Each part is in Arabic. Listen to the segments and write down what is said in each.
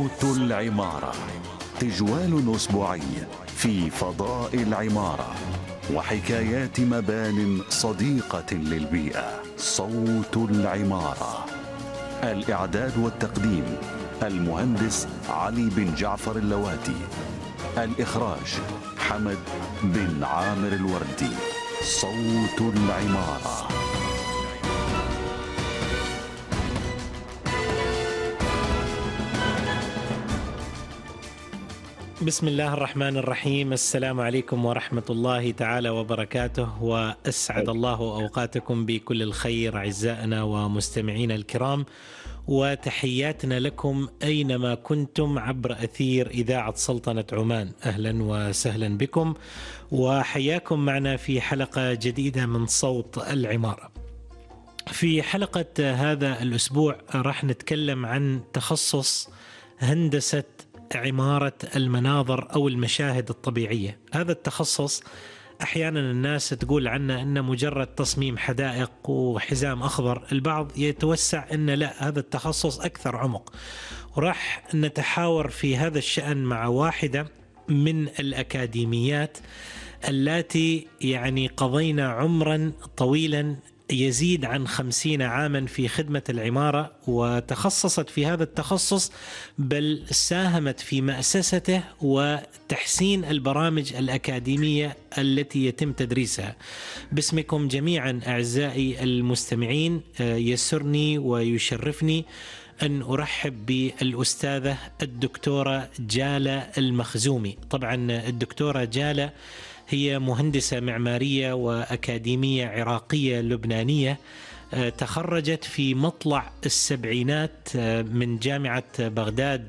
صوت العمارة، تجوال أسبوعي في فضاء العمارة وحكايات مبان صديقة للبيئة. صوت العمارة، الإعداد والتقديم المهندس علي بن جعفر اللواتي، الإخراج حمد بن عامر الوردي. صوت العمارة. بسم الله الرحمن الرحيم. السلام عليكم ورحمة الله تعالى وبركاته، وأسعد الله أوقاتكم بكل الخير أعزائنا ومستمعينا الكرام، وتحياتنا لكم أينما كنتم عبر أثير إذاعة سلطنة عمان. أهلا وسهلا بكم وحياكم معنا في حلقة جديدة من صوت العمارة. في حلقة هذا الأسبوع راح نتكلم عن تخصص هندسة عمارة المناظر أو المشاهد الطبيعية. هذا التخصص أحيانا الناس تقول عنه أنه مجرد تصميم حدائق وحزام أخضر، البعض يتوسع أنه لا، هذا التخصص أكثر عمق، وراح نتحاور في هذا الشأن مع واحدة من الأكاديميات التي قضينا عمرا طويلا يزيد عن 50 عاما في خدمة العمارة، وتخصصت في هذا التخصص، بل ساهمت في مأسسته وتحسين البرامج الأكاديمية التي يتم تدريسها. باسمكم جميعا أعزائي المستمعين، يسرني ويشرفني أن أرحب بالأستاذة الدكتورة جالة المخزومي. طبعا الدكتورة جالة هي مهندسة معمارية وأكاديمية عراقية لبنانية، تخرجت في مطلع السبعينات من جامعة بغداد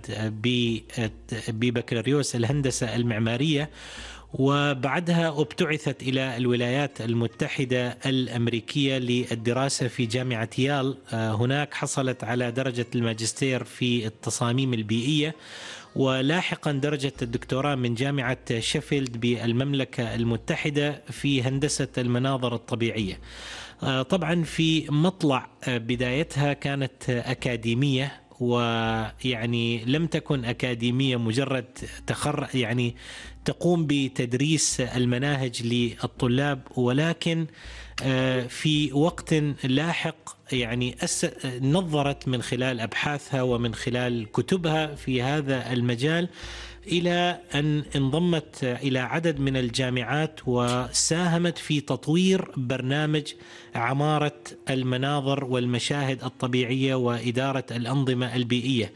ببكالوريوس الهندسة المعمارية، وبعدها ابتعثت إلى الولايات المتحدة الأمريكية للدراسة في جامعة يال. هناك حصلت على درجة الماجستير في التصاميم البيئية، ولاحقا درجة الدكتوراه من جامعة شيفيلد بالمملكة المتحدة في هندسة المناظر الطبيعية. طبعا في مطلع بدايتها كانت أكاديمية، لم تكن أكاديمية مجرد تقوم بتدريس المناهج للطلاب، ولكن في وقت لاحق نظرت من خلال أبحاثها ومن خلال كتبها في هذا المجال إلى أن انضمت إلى عدد من الجامعات وساهمت في تطوير برنامج عمارة المناظر والمشاهد الطبيعية وإدارة الأنظمة البيئية،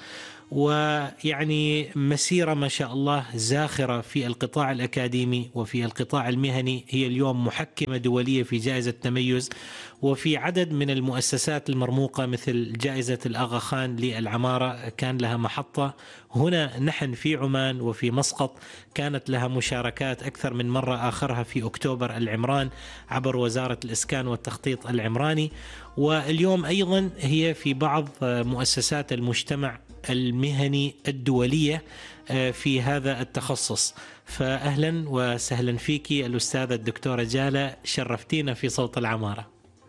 مسيرة ما شاء الله زاخرة في القطاع الأكاديمي وفي القطاع المهني. هي اليوم محكمة دولية في جائزة تميز، وفي عدد من المؤسسات المرموقة مثل جائزة الأغا خان للعمارة كان لها محطة هنا نحن في عمان، وفي مسقط كانت لها مشاركات أكثر من مرة، آخرها في أكتوبر العمران عبر وزارة الإسكان والتخطيط العمراني، واليوم أيضا هي في بعض مؤسسات المجتمع المهني الدولية في هذا التخصص. فأهلا وسهلا فيك الأستاذة الدكتورة جالة، شرفتينا في صوت العمارة.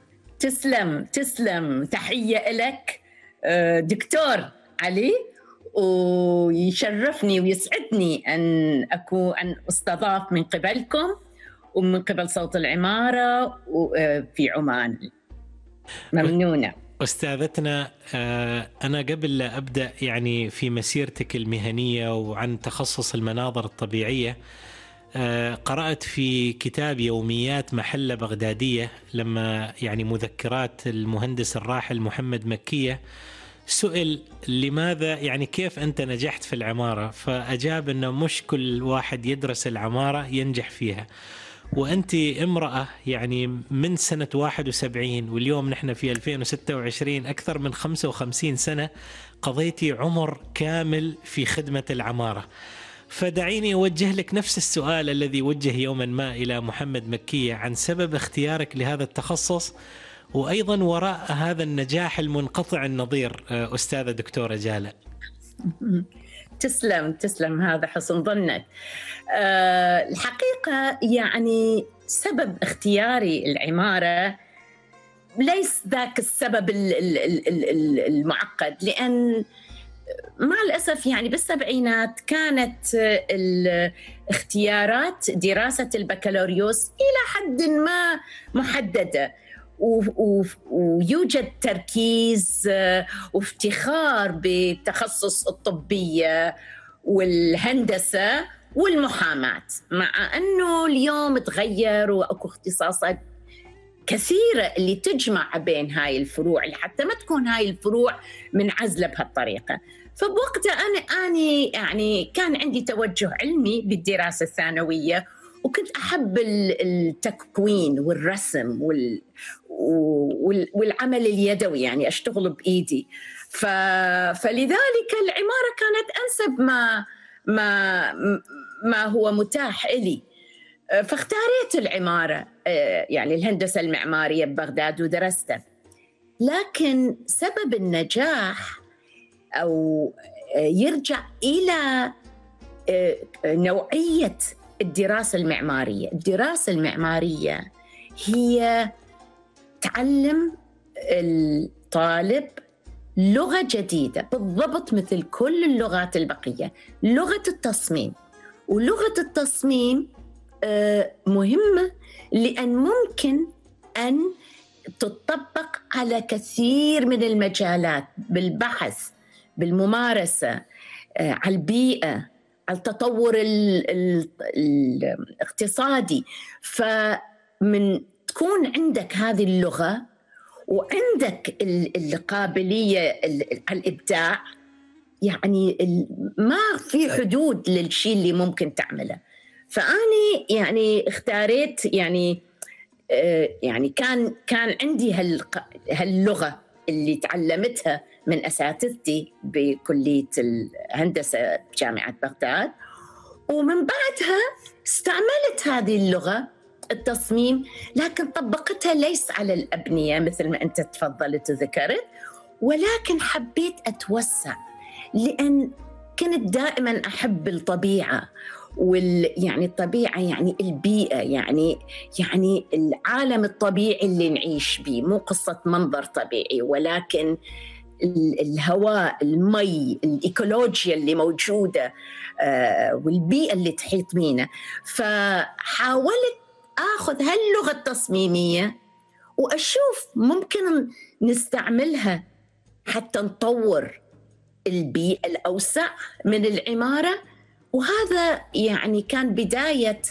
تسلم، تحية لك دكتور علي، ويشرفني ويسعدني أن أستضاف من قبلكم ومن قبل صوت العمارة في عمان. ممنونة أستاذتنا. أنا قبل لا أبدأ في مسيرتك المهنية وعن تخصص المناظر الطبيعية، قرأت في كتاب يوميات محلة بغدادية لما مذكرات المهندس الراحل محمد مكية، سئل لماذا كيف أنت نجحت في العمارة، فأجاب أنه مش كل واحد يدرس العمارة ينجح فيها، وأنت امرأة من سنة 71 واليوم نحن في 2026، أكثر من 55 سنة قضيتي عمر كامل في خدمة العمارة. فدعيني أوجه لك نفس السؤال الذي وجه يوما ما إلى محمد مكية عن سبب اختيارك لهذا التخصص، وأيضا وراء هذا النجاح المنقطع النظير أستاذة دكتورة جالة. تسلم، هذا حسن ظنك. الحقيقة سبب اختياري العمارة ليس ذاك السبب المعقد، لأن مع الأسف يعني بالسبعينات كانت الاختيارات دراسة البكالوريوس إلى حد ما محددة، ويوجد تركيز وافتخار بالتخصص الطبية والهندسة والمحاماة، مع أنه اليوم تغير وأكو اختصاصات كثيرة اللي تجمع بين هاي الفروع حتى ما تكون هاي الفروع منعزلة بهالطريقة. فبوقتها أنا يعني كان عندي توجه علمي بالدراسة الثانوية، وكنت أحب التكوين والرسم والعمل اليدوي، يعني أشتغل بإيدي. فلذلك العمارة كانت أنسب ما هو متاح إلي، فاختاريت العمارة، يعني الهندسة المعمارية ببغداد ودرستها. لكن سبب النجاح أو يرجع إلى نوعية الدراسة المعمارية. الدراسة المعمارية هي تعلم الطالب لغة جديدة بالضبط مثل كل اللغات البقية، لغة التصميم. ولغة التصميم مهمة لأن ممكن أن تطبق على كثير من المجالات، بالبحث، بالممارسة، على البيئة، على التطور الاقتصادي. فمن تكون عندك هذه اللغة وعندك القابلية على الإبداع، يعني ما في حدود للشيء اللي ممكن تعمله. فأني يعني اختاريت يعني كان عندي هاللغة اللي تعلمتها من أساتذتي بكلية الهندسة بجامعة بغداد، ومن بعدها استعملت هذه اللغة التصميم، لكن طبقتها ليس على الأبنية مثل ما أنت تفضلت وذكرت، ولكن حبيت أتوسع، لأن كنت دائما أحب الطبيعة، يعني الطبيعة يعني البيئة، يعني العالم الطبيعي اللي نعيش به، مو قصة منظر طبيعي، ولكن الهواء، المي، الإيكولوجيا اللي موجودة، والبيئة اللي تحيط بينا. فحاولت أخذ هاللغة التصميمية وأشوف ممكن نستعملها حتى نطور البيئة الأوسع من العمارة. وهذا يعني كان بداية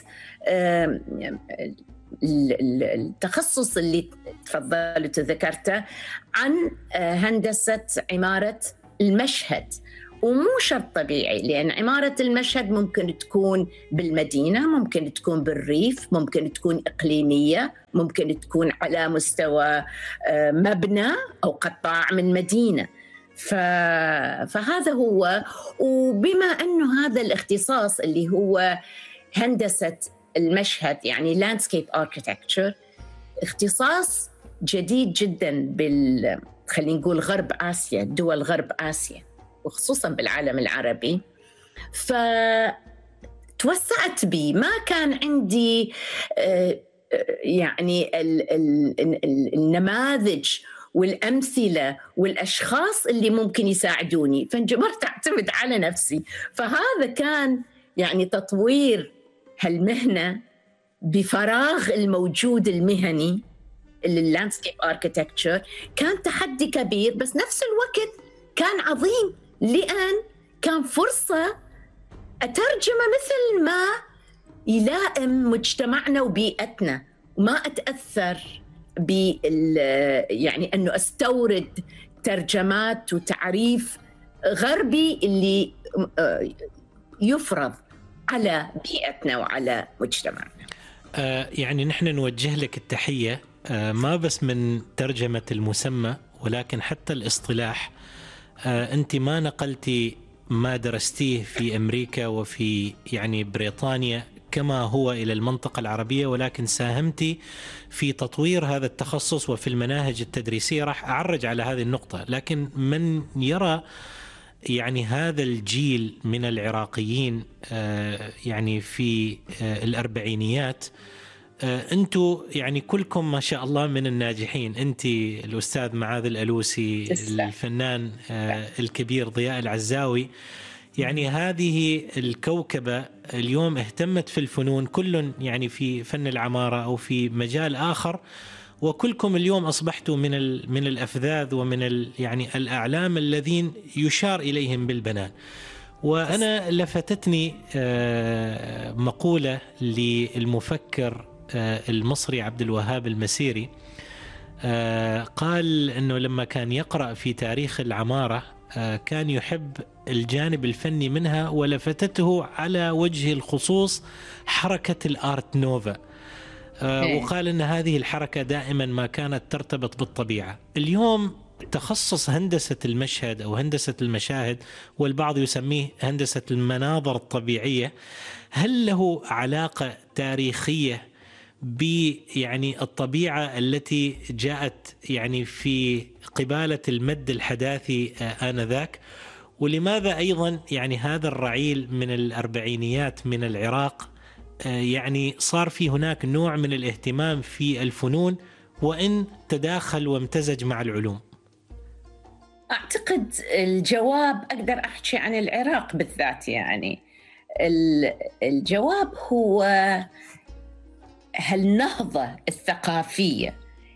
التخصص اللي تفضلت وذكرته عن هندسة عمارة المشهد، ومو شرط طبيعي، لأن عمارة المشهد ممكن تكون بالمدينة، ممكن تكون بالريف، ممكن تكون إقليمية، ممكن تكون على مستوى مبنى أو قطاع من مدينة. فهذا هو. وبما أنه هذا الاختصاص اللي هو هندسة المشهد، يعني landscape architecture، اختصاص جديد جدا خلينا نقول غرب آسيا، دول غرب آسيا، وخصوصا بالعالم العربي. فتوسعت بي، ما كان عندي يعني النماذج والأمثلة والأشخاص اللي ممكن يساعدوني، فانجبرت أعتمد على نفسي. فهذا كان يعني تطوير هالمهنة بفراغ الموجود المهني اللاندسكيب آركيتكتشر. كان تحدي كبير، بس نفس الوقت كان عظيم، لأن كان فرصة أترجمة مثل ما يلائم مجتمعنا وبيئتنا، وما أتأثر يعني أنه أستورد ترجمات وتعريف غربي اللي يفرض على بيئتنا وعلى مجتمعنا. يعني نحن نوجه لك التحية، ما بس من ترجمة المسمى ولكن حتى الاصطلاح. أنت ما نقلتي ما درستيه في أمريكا وفي يعني بريطانيا كما هو إلى المنطقة العربية، ولكن ساهمتي في تطوير هذا التخصص وفي المناهج التدريسية. راح أعرج على هذه النقطة. لكن من يرى يعني هذا الجيل من العراقيين يعني في الأربعينيات، أنتوا يعني كلكم ما شاء الله من الناجحين. أنت الأستاذ معاذ الألوسي، الفنان الكبير ضياء العزاوي، يعني هذه الكوكبة اليوم اهتمت في الفنون، كل يعني في فن العمارة أو في مجال آخر، وكلكم اليوم أصبحتوا من الأفذاذ ومن يعني الأعلام الذين يشار إليهم بالبنان. وأنا لفتتني مقولة للمفكر المصري عبد الوهاب المسيري، قال أنه لما كان يقرأ في تاريخ العمارة كان يحب الجانب الفني منها، ولفتته على وجه الخصوص حركة الآرت نوفا، وقال أن هذه الحركة دائما ما كانت ترتبط بالطبيعة. اليوم تخصص هندسة المشهد أو هندسة المشاهد، والبعض يسميه هندسة المناظر الطبيعية، هل له علاقة تاريخية يعني الطبيعة التي جاءت يعني في قبالة المد الحداثي آنذاك؟ ولماذا أيضا يعني هذا الرعيل من الأربعينيات من العراق يعني صار في هناك نوع من الاهتمام في الفنون وإن تداخل وامتزج مع العلوم؟ أعتقد الجواب أقدر أحكي عن العراق بالذات. يعني الجواب هو هالنهضة الثقافية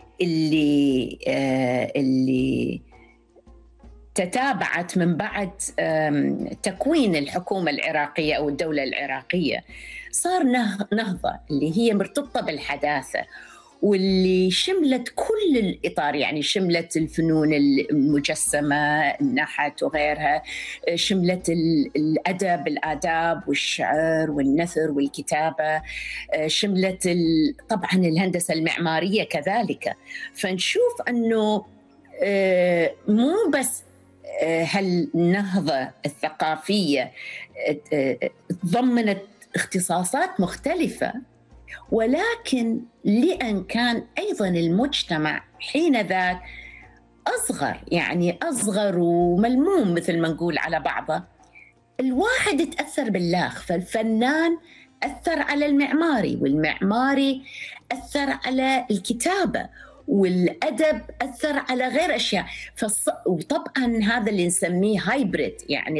اللي تتابعت من بعد تكوين الحكومة العراقية أو الدولة العراقية. صار نهضة اللي هي مرتبطة بالحداثة، واللي شملت كل الإطار، يعني شملت الفنون المجسمة، النحت وغيرها، شملت الأدب، الآداب والشعر والنثر والكتابة، شملت طبعا الهندسة المعمارية كذلك. فنشوف أنه مو بس هالنهضة الثقافية ضمنت اختصاصات مختلفة، ولكن لأن كان أيضا المجتمع حين ذاك أصغر، يعني أصغر وملموم مثل ما نقول على بعضه، الواحد تأثر باللاخ. فالفنان أثر على المعماري، والمعماري أثر على الكتابة، والأدب أثر على غير أشياء. وطبعا هذا اللي نسميه هايبريد، يعني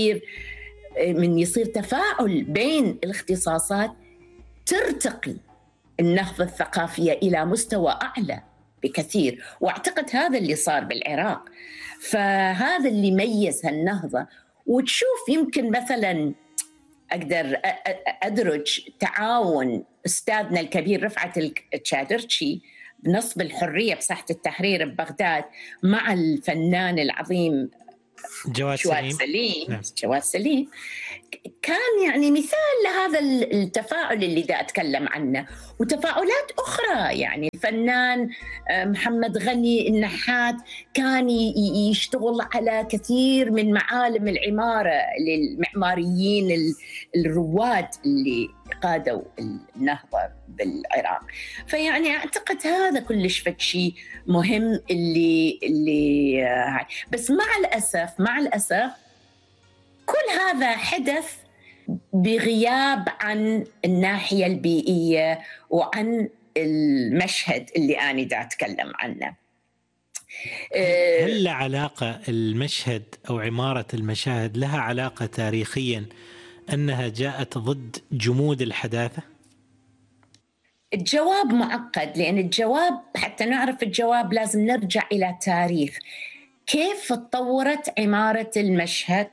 يصير تفاعل بين الاختصاصات، ترتقي النهضة الثقافية إلى مستوى أعلى بكثير. وأعتقد هذا اللي صار بالعراق، فهذا اللي ميز هالنهضة. وتشوف يمكن مثلا أقدر أدرج تعاون أستاذنا الكبير رفعت التشادرشي بنصب الحرية بساحة التحرير ببغداد مع الفنان العظيم جواد سليم. جواد سليم كان يعني مثال لهذا التفاعل اللي دا أتكلم عنه، وتفاعلات أخرى. يعني الفنان محمد غني النحات كان يشتغل على كثير من معالم العمارة للمعماريين الرواد اللي قادوا النهضة بالعراق. فيعني أعتقد هذا كلش فد شيء مهم اللي بس مع الأسف كل هذا حدث بغياب عن الناحية البيئية وعن المشهد اللي أنا دا أتكلم عنه. هل علاقة المشهد أو عمارة المشاهد لها علاقة تاريخيا أنها جاءت ضد جمود الحداثة؟ الجواب معقد، لأن الجواب حتى نعرف الجواب لازم نرجع إلى تاريخ كيف تطورت عمارة المشهد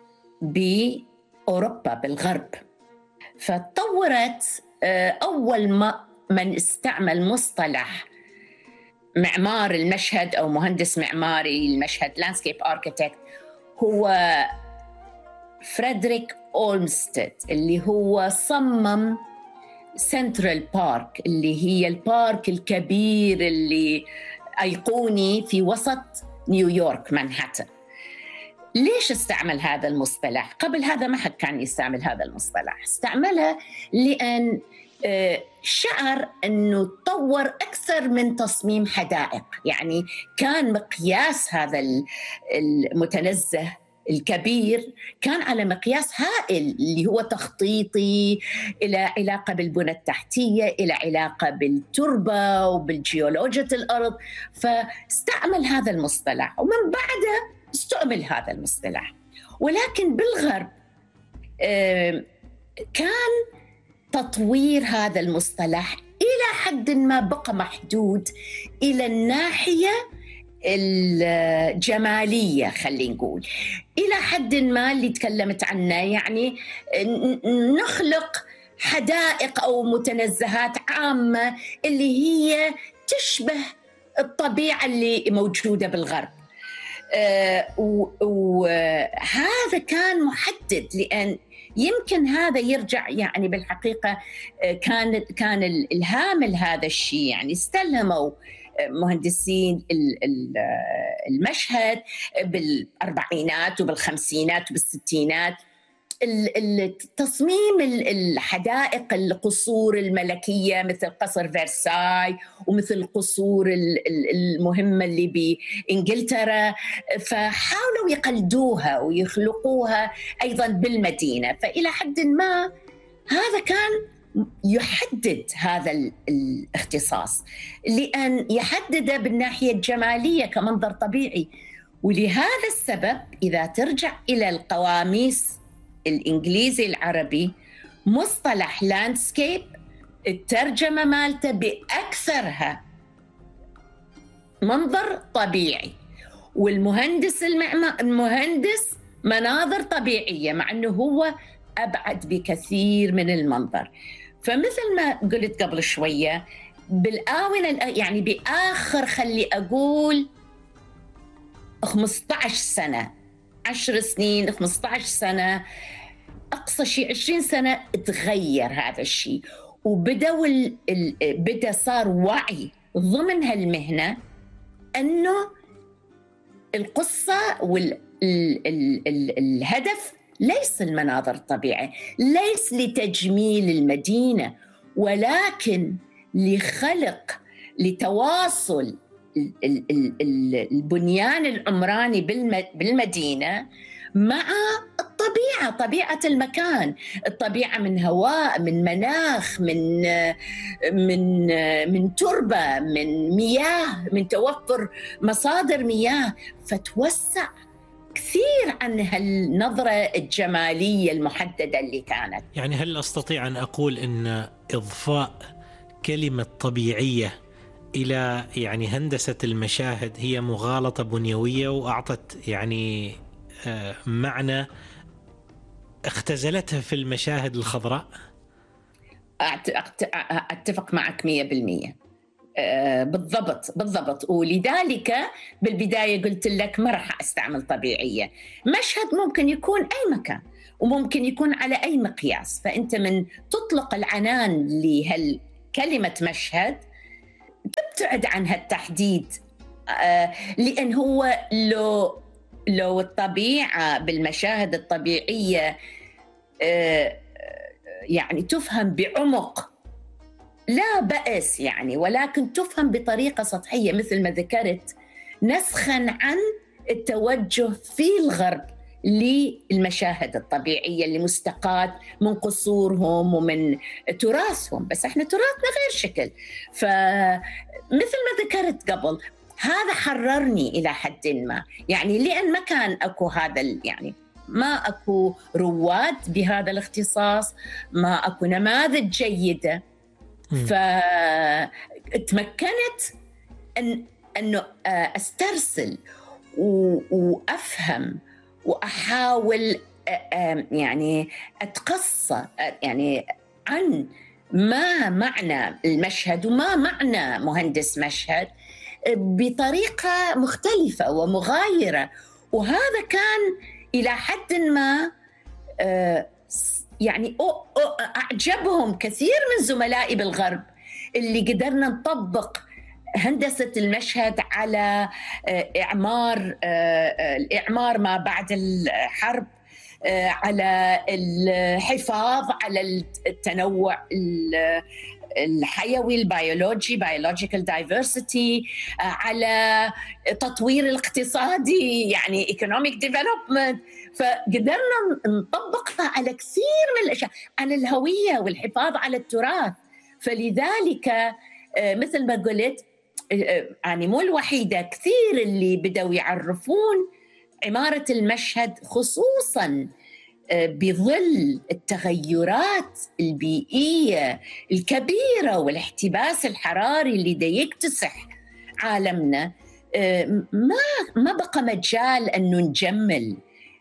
بأوروبا بالغرب. فتطورت أول ما من استعمل مصطلح معمار المشهد أو مهندس معماري المشهد landscape architect هو فريدريك أولمستيد، اللي هو صمم سنترال بارك، اللي هي البارك الكبير اللي أيقوني في وسط نيويورك مانهاتن. ليش استعمل هذا المصطلح؟ قبل هذا ما حد كان يستعمل هذا المصطلح. استعملها لأن شعر أنه تطور أكثر من تصميم حدائق. يعني كان مقياس هذا المتنزه الكبير كان على مقياس هائل اللي هو تخطيطي، إلى علاقة بالبنى التحتية، إلى علاقة بالتربة وبالجيولوجيا الأرض، فاستعمل هذا المصطلح ومن بعده استعمل هذا المصطلح. ولكن بالغرب كان تطوير هذا المصطلح إلى حد ما بقى محدود إلى الناحية الجمالية، خلينا نقول إلى حد ما اللي تكلمت عنه، يعني نخلق حدائق أو متنزهات عامة اللي هي تشبه الطبيعة اللي موجودة بالغرب. وهذا كان محدد، لأن يمكن هذا يرجع يعني بالحقيقة كان الإلهام لهذا الشيء، يعني استلهموا مهندسين المشهد بالأربعينات وبالخمسينات وبالستينات تصميم الحدائق، القصور الملكية مثل قصر فرساي ومثل القصور المهمة اللي بإنجلترا، فحاولوا يقلدوها ويخلقوها أيضا بالمدينة. فإلى حد ما هذا كان يحدد هذا الاختصاص، لأن يحدده بالناحية الجمالية كمنظر طبيعي. ولهذا السبب إذا ترجع إلى القواميس الإنجليزي العربي، مصطلح لاندسكيب الترجمة مالته بأكثرها منظر طبيعي، والمهندس المهندس مناظر طبيعية، مع أنه هو أبعد بكثير من المنظر. فمثل ما قلت قبل شوية بالآونة، يعني بآخر خلي أقول 15 سنة، 10 سنين، 15 سنة، أقصى شيء 20 سنة، تغير هذا الشيء، بدأ صار وعي ضمن هالمهنة أنه القصة والهدف ليس المناظر الطبيعية، ليس لتجميل المدينة، ولكن لتواصل البنيان العمراني بالمدينة مع الطبيعة، طبيعة المكان، الطبيعة من هواء، من مناخ، من تربة، من مياه، من توفر مصادر مياه، فتوسع كثير عن هالنظرة الجمالية المحددة اللي كانت. يعني هل أستطيع أن أقول أن إضفاء كلمة طبيعية إلى يعني هندسة المشاهد هي مغالطة بنيوية، وأعطت يعني معنى اختزلتها في المشاهد الخضراء؟ أتفق معك 100%. بالضبط. ولذلك بالبداية قلت لك ما راح أستعمل طبيعية. مشهد ممكن يكون أي مكان وممكن يكون على أي مقياس، فأنت من تطلق العنان لهالكلمة مشهد تبتعد عن هالتحديد، لأن هو لو الطبيعة بالمشاهد الطبيعية يعني تفهم بعمق لا بأس يعني، ولكن تفهم بطريقة سطحية مثل ما ذكرت، نسخاً عن التوجه في الغرب للمشاهد الطبيعية اللي مستقاة من قصورهم ومن تراثهم. بس احنا تراثنا غير شكل، فمثل ما ذكرت قبل هذا حررني إلى حد ما، يعني لأن ما كان أكو هذا يعني ما أكو رواد بهذا الاختصاص، ما أكو نماذج جيدة، فتمكنت أنه أسترسل وأفهم وأحاول يعني أتقصى يعني عن ما معنى المشهد وما معنى مهندس مشهد بطريقة مختلفة ومغايرة. وهذا كان إلى حد ما يعني أعجبهم كثير من زملائي بالغرب اللي قدرنا نطبق هندسة المشهد على الإعمار ما بعد الحرب، على الحفاظ على التنوع الحيوي البيولوجي biological diversity، على تطوير الاقتصادي يعني economic development. فقدرنا نطبقها على كثير من الأشياء، عن الهوية والحفاظ على التراث. فلذلك مثل ما قلت يعني مو الوحيدة، كثير اللي بدأوا يعرفون عمارة المشهد خصوصاً بظل التغيرات البيئية الكبيرة والاحتباس الحراري اللي دا يكتسح عالمنا. ما بقى مجال أنه نجمل.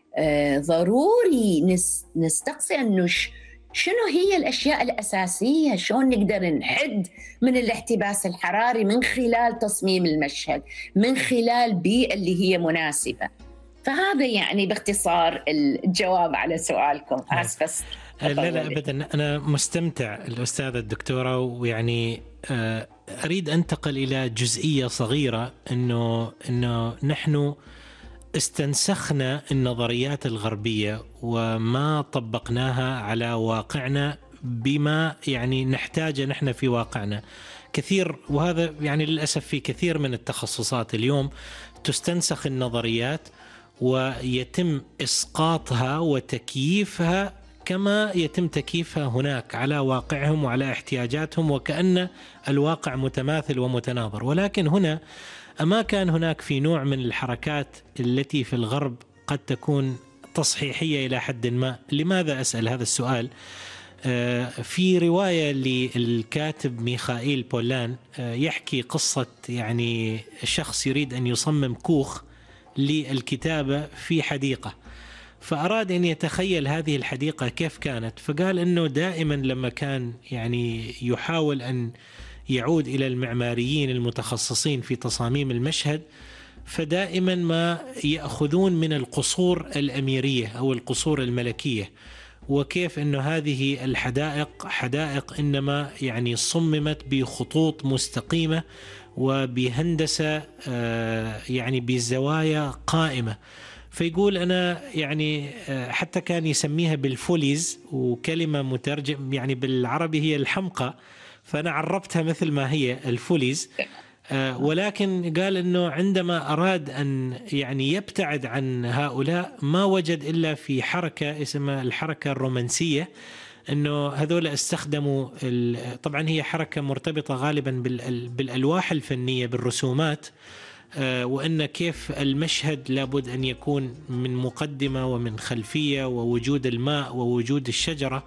ضروري نستقصي أنه شنو هي الأشياء الأساسية، شلون نقدر نحد من الاحتباس الحراري من خلال تصميم المشهد، من خلال بيئة اللي هي مناسبة. فهذا يعني باختصار الجواب على سؤالكم. آسف. لا أبدا، أنا مستمتع الأستاذة الدكتورة، ويعني أريد أنتقل إلى جزئية صغيرة، إنه نحن استنسخنا النظريات الغربية وما طبقناها على واقعنا بما يعني نحتاجه نحن في واقعنا كثير. وهذا يعني للأسف في كثير من التخصصات اليوم تستنسخ النظريات ويتم إسقاطها وتكييفها كما يتم تكييفها هناك على واقعهم وعلى احتياجاتهم، وكأن الواقع متماثل ومتناظر. ولكن هنا أما كان هناك في نوع من الحركات التي في الغرب قد تكون تصحيحية إلى حد ما. لماذا أسأل هذا السؤال؟ في رواية للكاتب ميخائيل بولان يحكي قصة يعني شخص يريد أن يصمم كوخ للكتابة في حديقة، فأراد أن يتخيل هذه الحديقة كيف كانت. فقال أنه دائما لما كان يعني يحاول أن يعود إلى المعماريين المتخصصين في تصاميم المشهد، فدائما ما يأخذون من القصور الأميرية أو القصور الملكية، وكيف أنه هذه الحدائق حدائق إنما يعني صممت بخطوط مستقيمة وبهندسة يعني بزوايا قائمة. فيقول أنا يعني حتى كان يسميها بالفوليز، وكلمة مترجم يعني بالعربي هي الحمقى، فأنا عربتها مثل ما هي الفوليز. ولكن قال أنه عندما أراد أن يعني يبتعد عن هؤلاء ما وجد إلا في حركة اسمها الحركة الرومانسية، أنه هذول استخدموا طبعا هي حركة مرتبطة غالبا بالألواح الفنية بالرسومات، وأن كيف المشهد لابد أن يكون من مقدمة ومن خلفية ووجود الماء ووجود الشجرة.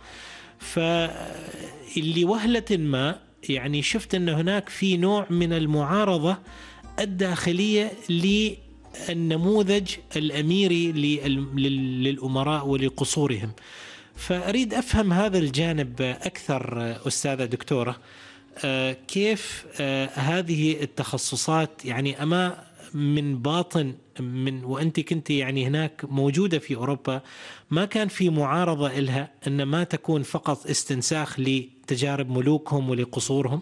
فاللي وهلة ما يعني شفت أن هناك في نوع من المعارضة الداخلية للنموذج الأميري للأمراء ولقصورهم. فأريد أفهم هذا الجانب أكثر أستاذة دكتورة، كيف هذه التخصصات يعني أما من باطن وأنت كنت يعني هناك موجودة في أوروبا ما كان في معارضة إلها أن ما تكون فقط استنساخ لتجارب ملوكهم ولقصورهم؟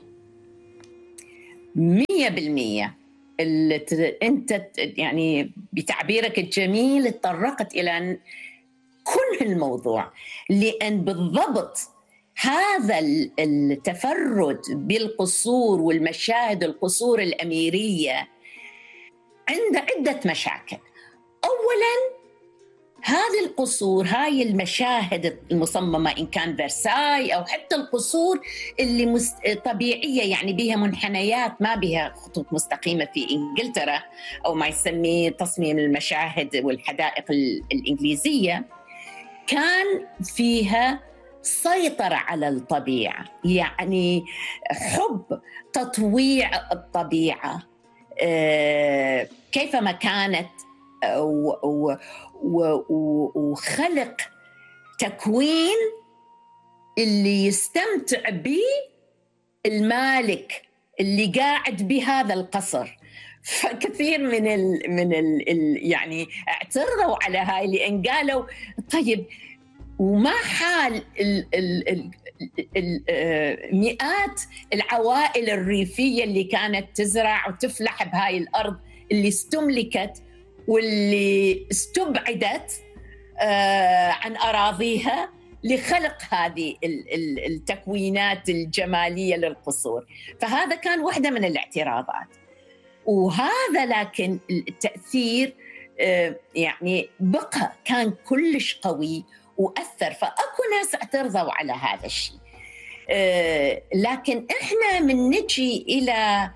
100%. أنت يعني بتعبيرك الجميل اتطرقت إلى كل الموضوع، لأن بالضبط هذا التفرد بالقصور والمشاهد القصور الأميرية عنده عدة مشاكل. أولاً هذه القصور، هاي المشاهد المصممة إن كان فرساي أو حتى القصور اللي طبيعية يعني بها منحنيات ما بها خطوط مستقيمة في إنجلترا، أو ما يسميه تصميم المشاهد والحدائق الإنجليزية، كان فيها سيطرة على الطبيعة، يعني حب تطويع الطبيعة كيفما كانت، وخلق تكوين اللي يستمتع به المالك اللي قاعد بهذا القصر. فكثير من يعني اعترضوا على هاي، لأن قالوا طيب وما حال مئات العوائل الريفية اللي كانت تزرع وتفلح بهاي الأرض اللي استملكت واللي استبعدت عن أراضيها لخلق هذه التكوينات الجمالية للقصور. فهذا كان واحدة من الاعتراضات. وهذا لكن التأثير يعني بقى كان كلش قوي وأثر، فأكو ناس اعترضوا على هذا الشيء. لكن إحنا من نجي إلى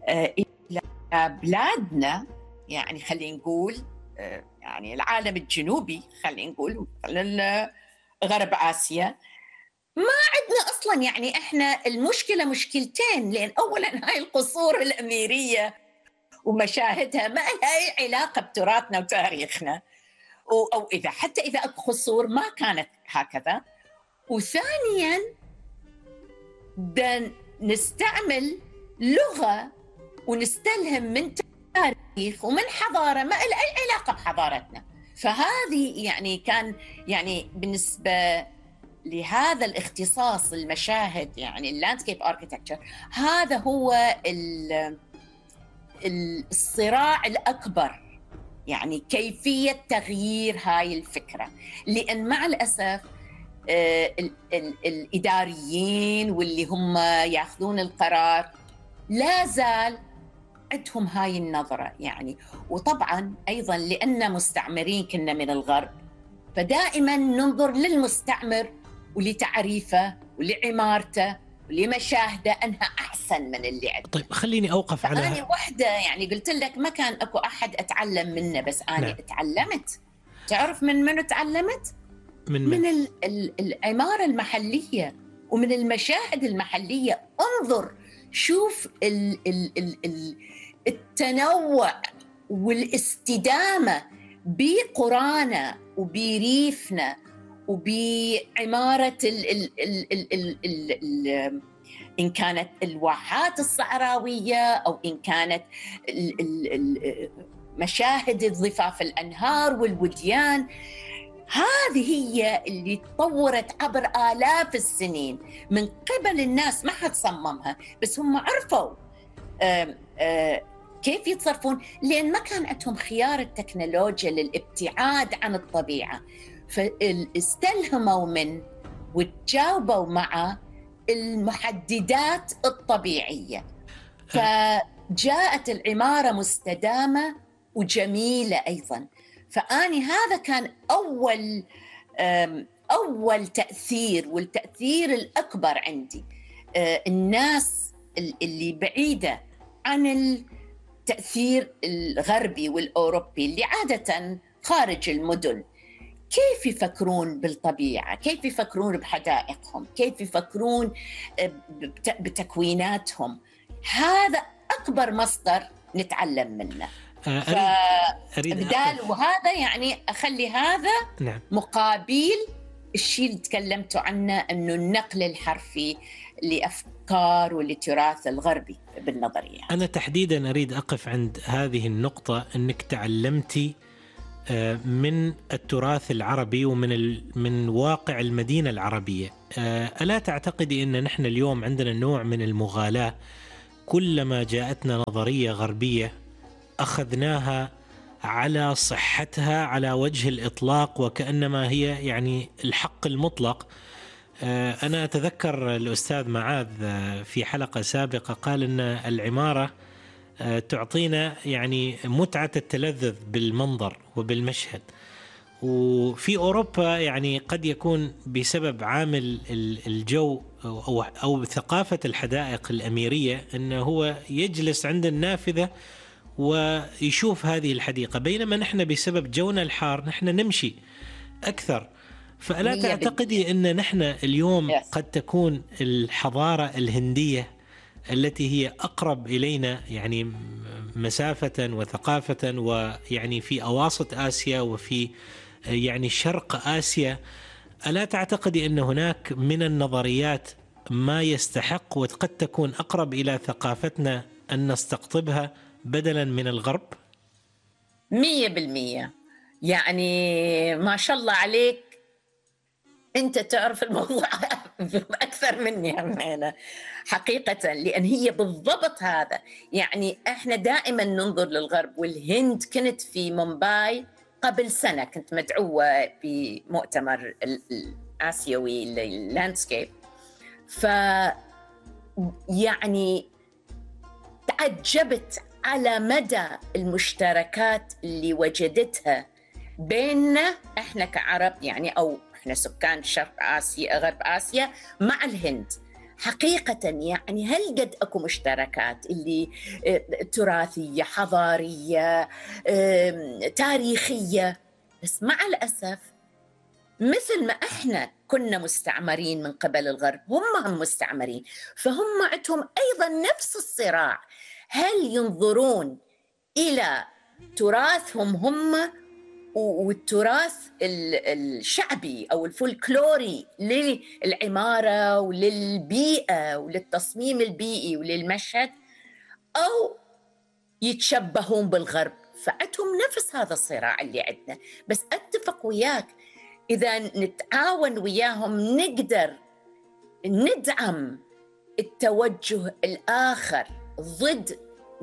بلادنا، يعني خلينا نقول يعني العالم الجنوبي، خلينا نقول غرب آسيا، ما عندنا أصلاً يعني إحنا المشكلة مشكلتين. لأن أولاً هاي القصور الأميرية ومشاهدها ما لها أي علاقة بتراثنا وتاريخنا، أو حتى إذا أكو قصور ما كانت هكذا. وثانياً نستعمل لغة ونستلهم من تاريخ ومن حضارة ما لها أي علاقة بحضارتنا. فهذه يعني كان يعني بالنسبة لهذا الاختصاص المشاهد، يعني اللاندسكيب اركيتكتشر، هذا هو الصراع الأكبر، يعني كيفية تغيير هاي الفكرة. لأن مع الأسف الإداريين واللي هم يأخذون القرار لا زال عندهم هاي النظرة يعني. وطبعاً أيضاً لأننا مستعمرين كنا من الغرب، فدائماً ننظر للمستعمر ولتعريفه ولعمارته ولمشاهده أنها أحسن من اللي عندنا. طيب خليني أوقف على أنا وحدة يعني قلت لك ما كان أكو أحد أتعلم منه، بس أنا نعم. تعلمت. تعرف من منو تعلمت؟ من العمارة المحلية ومن المشاهد المحلية. انظر شوف التنوع والاستدامة بقرانا وبريفنا وبعمارة إن كانت الواحات الصحراوية أو إن كانت مشاهد ضفاف الأنهار والوديان. هذه هي اللي تطورت عبر آلاف السنين من قبل الناس، ما حد صممها، بس هم عرفوا كيف يتصرفون، لأن ما كان عندهم خيار التكنولوجيا للابتعاد عن الطبيعة. فاستلهموا من وتجاوبوا مع المحددات الطبيعية، فجاءت العمارة مستدامة وجميلة أيضاً. فأني هذا كان أول تأثير، والتأثير الأكبر عندي. الناس اللي بعيدة عن التأثير الغربي والأوروبي اللي عادة خارج المدن، كيف يفكرون بالطبيعة، كيف يفكرون بحدائقهم، كيف يفكرون بتكويناتهم. هذا أكبر مصدر نتعلم منه. بدال وهذا يعني أخلي هذا نعم. مقابل الشيء اللي تكلمتوا عنه، أنه النقل الحرفي لأفكار ولتراث الغربي بالنظرية. أنا تحديدا أريد أقف عند هذه النقطة، أنك تعلمتي من التراث العربي من واقع المدينة العربية. ألا تعتقدي أن نحن اليوم عندنا نوع من المغالاة؟ كلما جاءتنا نظرية غربية أخذناها على صحتها على وجه الإطلاق، وكأنما هي يعني الحق المطلق. أنا أتذكر الأستاذ معاذ في حلقة سابقة قال أن العمارة تعطينا يعني متعة التلذذ بالمنظر وبالمشهد. وفي أوروبا يعني قد يكون بسبب عامل الجو أو ثقافة الحدائق الأميرية أنه هو يجلس عند النافذة ويشوف هذه الحديقة، بينما نحن بسبب جونا الحار نحن نمشي أكثر. فألا تعتقدي أن نحن اليوم قد تكون الحضارة الهندية التي هي أقرب إلينا يعني مسافة وثقافة، ويعني في أواسط آسيا وفي يعني شرق آسيا، ألا تعتقدي أن هناك من النظريات ما يستحق وقد تكون أقرب إلى ثقافتنا أن نستقطبها بدلا من الغرب؟ 100%. يعني ما شاء الله عليك، أنت تعرف الموضوع أكثر مني أنا حقيقة، لأن هي بالضبط هذا. يعني إحنا دائما ننظر للغرب. والهند كنت في مومباي قبل سنة، كنت مدعوة بمؤتمر آسيوي اللاندسكيب. ف يعني تعجبت على مدى المشتركات اللي وجدتها بيننا احنا كعرب، يعني او احنا سكان شرق آسيا غرب آسيا مع الهند. حقيقة يعني هل قد اكو مشتركات اللي تراثية حضارية تاريخية، بس مع الأسف مثل ما احنا كنا مستعمرين من قبل الغرب هم مستعمرين، فهم عندهم ايضا نفس الصراع. هل ينظرون الى تراثهم هم والتراث الشعبي او الفولكلوري للعمارة وللبيئة وللتصميم البيئي وللمشهد، او يتشبهون بالغرب؟ فعندهم نفس هذا الصراع اللي عندنا. بس اتفق وياك إذا نتعاون وياهم نقدر ندعم التوجه الآخر ضد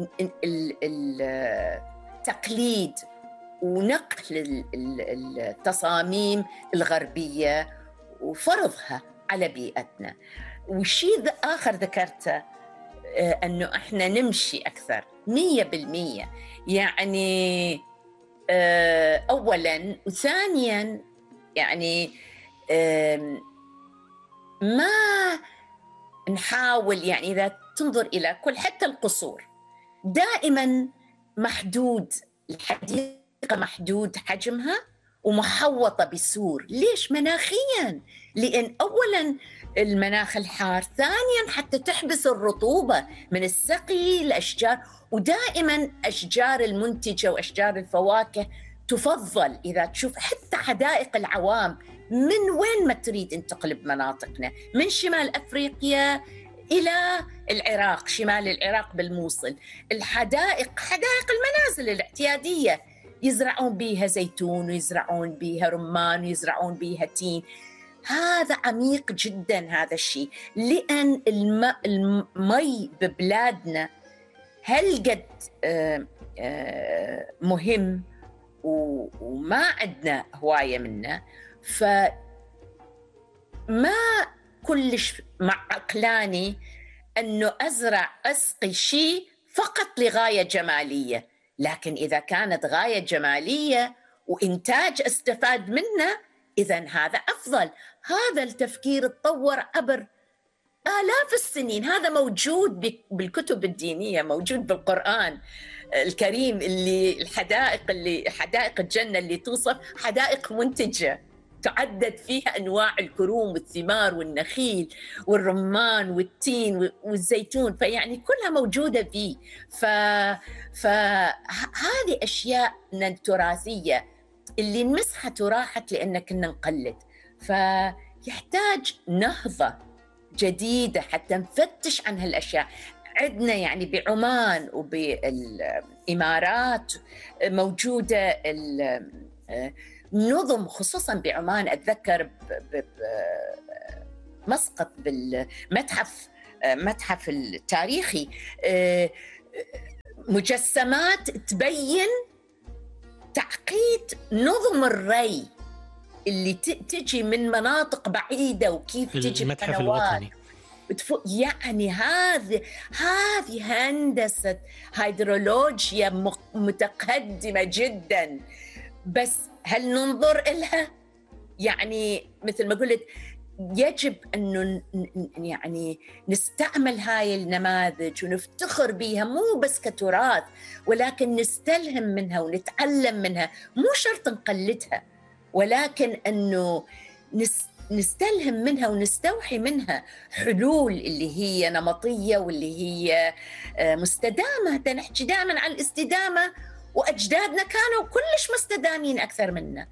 التقليد ونقل التصاميم الغربية وفرضها على بيئتنا. وشيء آخر ذكرته أنه إحنا نمشي أكثر 100%، يعني أولاً، وثانياً يعني ما نحاول، يعني إذا تنظر إلى كل حتى القصور دائما محدود، الحديقة محدود حجمها ومحوطة بسور. ليش؟ مناخيا، لأن أولا المناخ الحار، ثانيا حتى تحبس الرطوبة من السقي الأشجار. ودائما أشجار المنتجة وأشجار الفواكه تفضل. إذا تشوف حتى حدائق العوام من وين ما تريد أن تقلب مناطقنا، من شمال أفريقيا إلى العراق، شمال العراق بالموصل، الحدائق حدائق المنازل الاعتيادية يزرعون بيها زيتون ويزرعون بيها رمان ويزرعون بيها تين. هذا عميق جدا هذا الشيء، لأن المي ببلادنا هل قد مهم وما عندنا هواية منه، فما كلش مع عقلاني أنه أسقي شيء فقط لغاية جمالية. لكن إذا كانت غاية جمالية وإنتاج استفاد منه، إذن هذا أفضل. هذا التفكير تطور عبر آلاف السنين، هذا موجود بالكتب الدينية، موجود بالقرآن الكريم، اللي حدائق الجنة اللي توصف حدائق منتجة تعدد فيها أنواع الكروم والثمار والنخيل والرمان والتين والزيتون، فيعني كلها موجودة فيه. فهذه أشياء تراثية اللي نمسحها وراحت لأن كنا نقلد. فيحتاج نهضة جديدة حتى نفتش عن هالأشياء. عندنا يعني بعمان وبالإمارات موجودة نظم، خصوصا بعمان أتذكر مسقط بالمتحف التاريخي مجسمات تبين تعقيد نظم الري اللي تجي من مناطق بعيدة وكيف تجي المتحف الوطني. يعني هذه هندسة هيدرولوجيا متقدمة جدا، بس هل ننظر إلها؟ يعني مثل ما قلت يجب أنه يعني نستعمل هاي النماذج ونفتخر بيها، مو بس كتراث، ولكن نستلهم منها ونتعلم منها. مو شرط نقلدها، ولكن أنه نستلهم منها ونستوحي منها حلول اللي هي نمطية واللي هي مستدامة. نحكي دائما عن الاستدامة، وأجدادنا كانوا كلش مستدامين أكثر منا.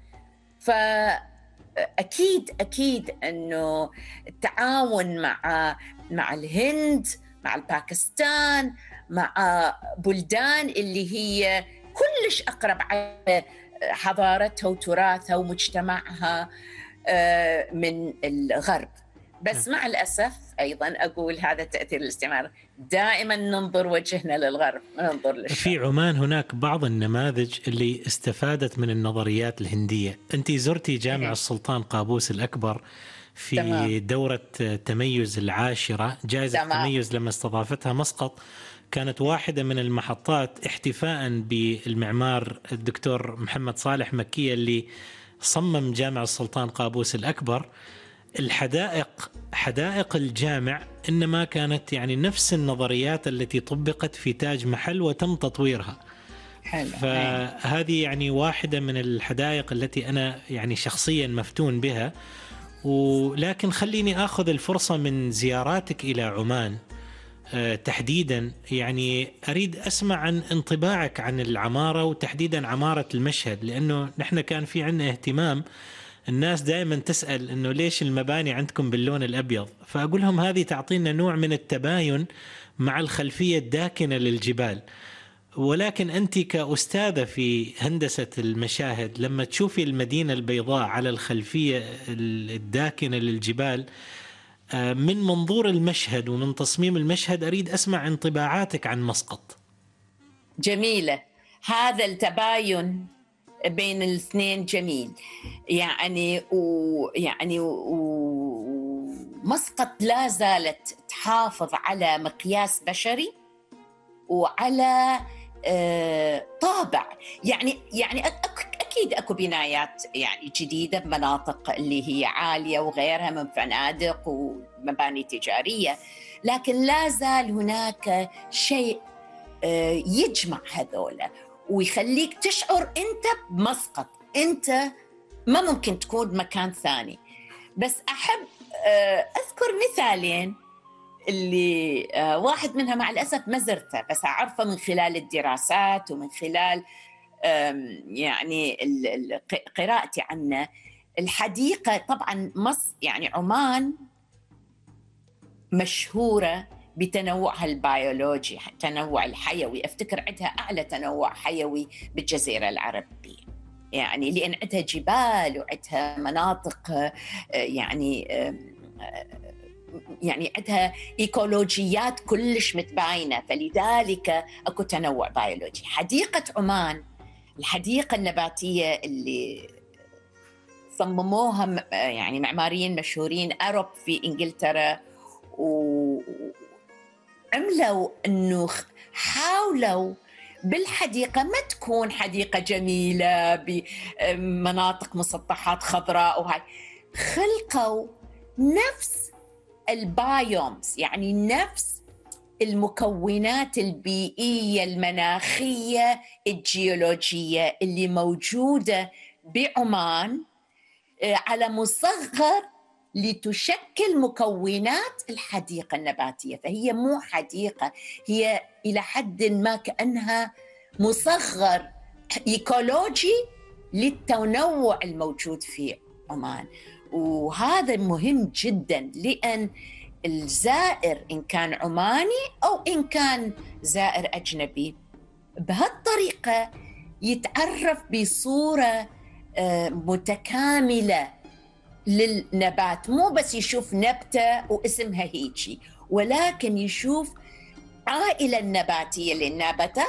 فأكيد أنه التعاون مع الهند، مع الباكستان، مع بلدان اللي هي كلش أقرب على حضارتها وتراثها ومجتمعها من الغرب، بس مع الأسف أيضا أقول هذا تأثير الاستعمار، دائما ننظر وجهنا للغرب، ما ننظر للشرق. في عمان هناك بعض النماذج اللي استفادت من النظريات الهندية. أنت زرتي جامع السلطان قابوس الأكبر في تمام. دورة تميز العاشرة، جائزة تمام. تميز لما استضافتها مسقط، كانت واحدة من المحطات احتفاء بالمعمار الدكتور محمد صالح مكية اللي صمم جامع السلطان قابوس الأكبر. الحدائق، حدائق الجامع إنما كانت يعني نفس النظريات التي طبقت في تاج محل وتم تطويرها. حلو. فهذه يعني واحدة من الحدائق التي أنا يعني شخصيا مفتون بها. ولكن خليني أخذ الفرصة من زياراتك إلى عمان تحديدا، يعني أريد أسمع عن انطباعك عن العمارة وتحديدا عمارة المشهد، لأنه نحن كان في عنا اهتمام. الناس دائما تسأل إنه ليش المباني عندكم باللون الأبيض، فأقول لهم هذه تعطينا نوع من التباين مع الخلفية الداكنة للجبال. ولكن أنت كأستاذة في هندسة المشاهد، لما تشوفي المدينة البيضاء على الخلفية الداكنة للجبال من منظور المشهد ومن تصميم المشهد، أريد أسمع انطباعاتك عن مسقط. جميلة، هذا التباين بين الاثنين جميل. يعني مسقط لا زالت تحافظ على مقياس بشري وعلى طابع. يعني أكيد أكو بنايات يعني جديدة بمناطق اللي هي عالية وغيرها من فنادق ومباني تجارية، لكن لا زال هناك شيء يجمع هذولا ويخليك تشعر أنت بمسقط، أنت ما ممكن تكون مكان ثاني. بس أحب أذكر مثالين اللي واحد منها مع الأسف ما زرته، بس أعرفه من خلال الدراسات ومن خلال يعني قراءتي عنه. الحديقة طبعا يعني عمان مشهورة بتنوعها البيولوجي، التنوع الحيوي. أفتكر عندها أعلى تنوع حيوي بالجزيرة العربية، يعني لأن عندها جبال وعندها مناطق يعني عندها إيكولوجيات كلش متباينة، فلذلك أكو تنوع بيولوجي. حديقة عمان، الحديقة النباتية اللي صمموها يعني معماريين مشهورين أوروب في إنجلترا، وعملوا أنه حاولوا بالحديقة ما تكون حديقة جميلة بمناطق مسطحات خضراء وهاي، خلقوا نفس البايومز، يعني نفس المكونات البيئية المناخية الجيولوجية اللي موجودة بعمان على مصغر لتشكل مكونات الحديقة النباتية. فهي مو حديقة، هي إلى حد ما كأنها مصغر إيكولوجي للتنوع الموجود في عمان. وهذا مهم جدا، لأن الزائر إن كان عماني أو إن كان زائر أجنبي بهالطريقة يتعرف بصورة متكاملة للنبات، مو بس يشوف نبتة واسمها هيجي، ولكن يشوف عائلة النباتية للنباتات